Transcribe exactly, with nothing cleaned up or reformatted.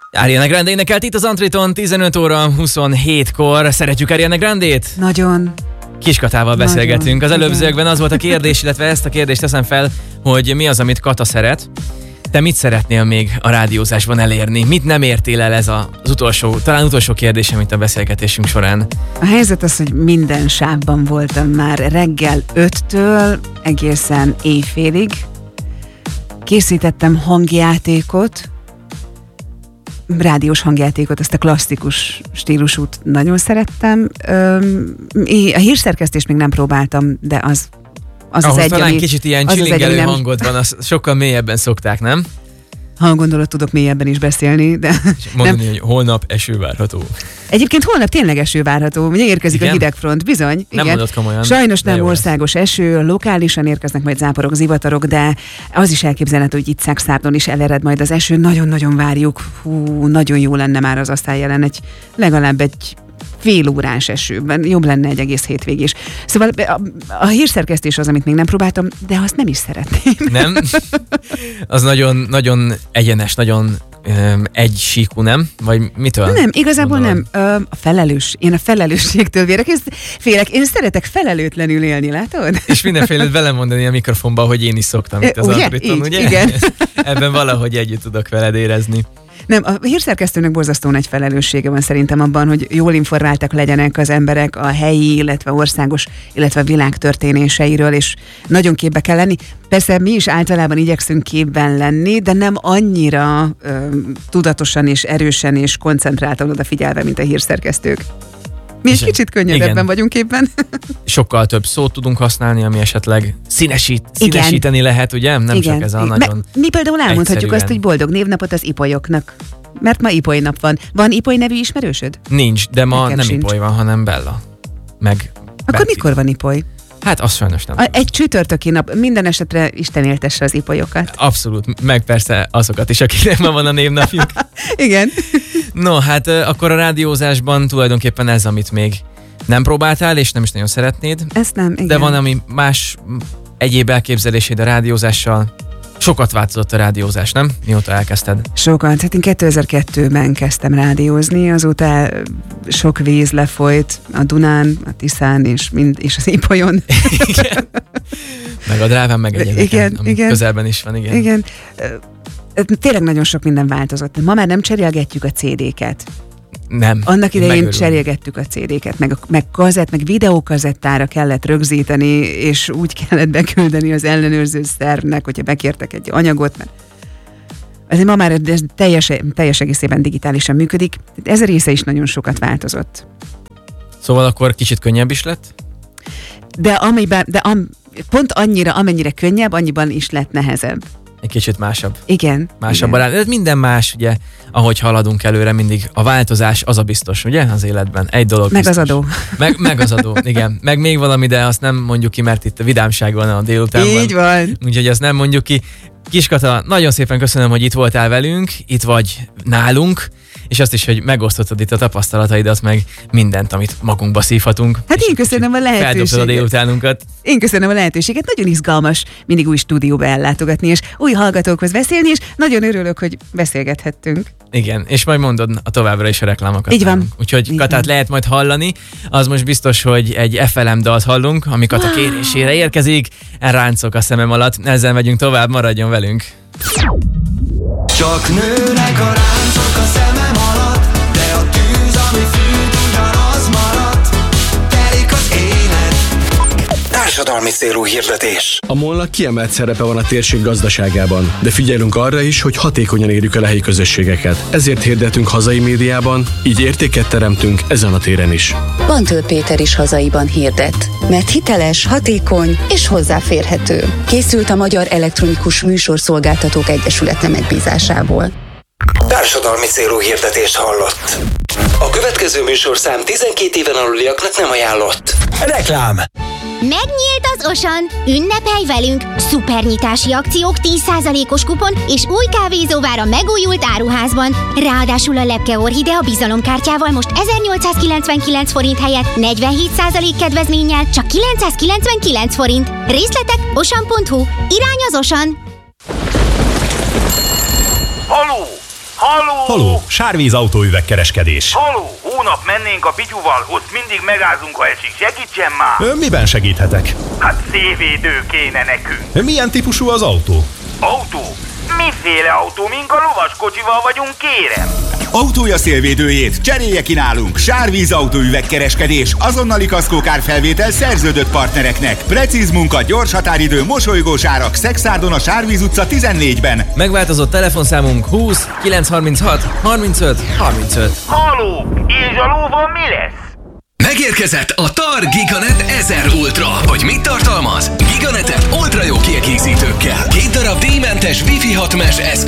Ariana Grande énekelt itt az Antriton tizenöt óra huszonhétkor. Szeretjük Ariana Grandét? Nagyon. Kiskatával beszélgetünk. Az előzőekben az volt a kérdés, illetve ezt a kérdést teszem fel, hogy mi az, amit Kata szeret. Te mit szeretnél még a rádiózásban elérni? Mit nem értél el ez az utolsó, talán utolsó kérdés, amit a beszélgetésünk során? A helyzet az, hogy minden sávban voltam már reggel öttől egészen éjfélig. Készítettem hangjátékot, rádiós hangjátékot, ezt a klasszikus stílusút nagyon szerettem. A hírszerkesztést még nem próbáltam, de az az, Ahhoz az egy, talán ami, kicsit ilyen csilingelő nem... hangod van, az sokkal mélyebben szokták, nem? Ha gondolod, tudok mélyebben is beszélni, de... Mondani, nem. hogy holnap eső várható. Egyébként holnap tényleg eső várható, ugye érkezik igen? a hidegfront, bizony. Nem igen. mondod komolyan. Sajnos nem országos eső, lokálisan érkeznek majd záporok, zivatarok, de az is elképzelhető, hogy itt Szexárdon is elered majd az eső. Nagyon-nagyon várjuk. Hú, nagyon jó lenne már az aztán jelen egy, legalább egy fél órás esőben. Jobb lenne egy egész hétvég is. Szóval a, a hírszerkesztés az, amit még nem próbáltam, de azt nem is szeretném. Nem? Az nagyon, nagyon egyenes, nagyon um, egy síkú, nem? Vagy mitől? Nem, igazából gondolod? nem. A felelős. Én a felelősségtől vérek. Félek. Én szeretek felelőtlenül élni, látod? És mindenféle velem mondani a mikrofonban, hogy én is szoktam itt az ugye? Antriton, Így, ugye? Igen. Ebben valahogy együtt tudok veled érezni. Nem, a hírszerkesztőnek borzasztó nagy felelőssége van szerintem abban, hogy jól informáltak legyenek az emberek a helyi, illetve országos, illetve világ történéseiről, és nagyon képbe kell lenni. Persze mi is általában igyekszünk képben lenni, de nem annyira ö, tudatosan és erősen és koncentráltan odafigyelve, mint a hírszerkesztők. Mi egy kicsit könnyedebben igen. vagyunk képben. Sokkal több szót tudunk használni, ami esetleg színesít, színesíteni igen. lehet, ugye? Nem igen. csak ez a nagyon Me, mi például elmondhatjuk egyszerűen. azt, hogy boldog névnapot az ipolyoknak. Mert ma ipoly nap van. Van ipoly nevű ismerősöd? Nincs, de ma Nekem nem sincs. ipoly van, hanem Bella. Meg Akkor Betty. mikor van ipoly? Hát az sajnos nem. A, egy csütörtöki nap, minden esetre Isten éltesse az ipolyokat. Abszolút, meg persze azokat is, akiknek ma van a névnapjuk. Igen. No, hát akkor a rádiózásban tulajdonképpen ez, amit még nem próbáltál, és nem is nagyon szeretnéd. Ezt nem, igen. De van, ami más egyéb elképzeléséd a rádiózással. Sokat változott a rádiózás, nem? Mióta elkezdted? Sokat. Hát én kétezer-kettőben kezdtem rádiózni, azóta sok víz lefolyt a Dunán, a Tiszán és, mind, és az Ipolyon. Igen. Meg a Dráván, meg egyébként, igen, ami igen. közelben is van, igen. Igen. Tényleg nagyon sok minden változott. Ma már nem cserélgetjük a cé dé-ket. Nem. Annak idején megörülünk. cserélgettük a cé dé-ket, meg, meg kazett, meg videókazettára kellett rögzíteni, és úgy kellett beküldeni az ellenőrző szervnek, hogyha bekértek egy anyagot, mert azért ma már ez teljes, teljes egészében digitálisan működik. Ez a része is nagyon sokat változott. Szóval akkor kicsit könnyebb is lett? De, amiben, de am, pont annyira, amennyire könnyebb, annyiban is lett nehezebb. Egy kicsit másabb. Igen. Másabb igen. a rádió. Minden más, ugye, ahogy haladunk előre, mindig a változás az a biztos, ugye, az életben. Egy dolog Meg biztos. az adó. Meg, meg az adó, igen. Meg még valami, de azt nem mondjuk ki, mert itt a vidámság van a délutánban. Így van. Úgyhogy azt nem mondjuk ki. Kiskata, nagyon szépen köszönöm, hogy itt voltál velünk, itt vagy nálunk, és azt is, hogy megosztottad itt a tapasztalataidat, meg mindent, amit magunkba szívhatunk. Hát én köszönöm a lehetőséget. Feldobtad a délutánunkat. Én köszönöm a lehetőséget. Nagyon izgalmas mindig új stúdióba ellátogatni, és új hallgatókhoz beszélni, és nagyon örülök, hogy beszélgethettünk. Igen, és majd mondod a továbbra is a reklámokat. Így van. nálunk. Úgyhogy Így Katát van. lehet majd hallani. Az most biztos, hogy egy ef el em dalt hallunk, ami Kata kérésére érkezik. Ráncok a szemem alatt. Ezzel megyünk tovább, maradjon velünk. Csak nőnek a ráncok a szemem alatt, de a tűz, ami fűt, ugyanaz maradt. Telik az élet. Társadalmi célú hirdetés. A molnak kiemelt szerepe van a térség gazdaságában, de figyelünk arra is, hogy hatékonyan érjük el a helyi közösségeket. Ezért hirdetünk hazai médiában, így értéket teremtünk ezen a téren is. Bantől Péter is hazaiban hirdet, mert hiteles, hatékony és hozzáférhető. Készült a Magyar Elektronikus Műsorszolgáltatók Egyesülete megbízásából. Társadalmi célú hirdetést hallott. A következő műsorszám tizenkét éven aluliaknak nem ajánlott. Reklám. Megnyílt az Osan! Ünnepelj velünk! Szupernyitási akciók, tíz százalékos kupon és új kávézó vár a megújult áruházban. Ráadásul a Lepke Orchidea bizalomkártyával most ezernyolcszázkilencvenkilenc forint helyett negyvenhét százalék kedvezménnyel csak kilencszázkilencvenkilenc forint. Részletek osan pont hu. Irány az Osan! Haló! Haló! Haló, Sárvíz autóüvegkereskedés. Haló, hónap mennénk a Pityuval, ott mindig megázunk, ha esik. Segítsen már! Ön miben segíthetek? Hát szélvédő kéne nekünk. Milyen típusú az autó? Autó? Miféle autó, mink a lovaskocsival vagyunk, kérem? Autója szélvédőjét cserélje ki nálunk. Sárvíz autóüvegkereskedés. Azonnali kaszkókárfelvétel szerződött partnereknek. Precíz munka, gyors határidő, mosolygós árak. Szexárdon a Sárvíz utca tizennégyben. Megváltozott telefonszámunk húsz kilencszázharminchat harmincöt harmincöt. Haló, és a lóval mi lesz? Megérkezett a TAR Giganet ezer Ultra. Hogy mit tartalmaz? Giganetet ultra jó kiegészítőkkel. Két darab díjmentes Wi-Fi hat mesh eszköz.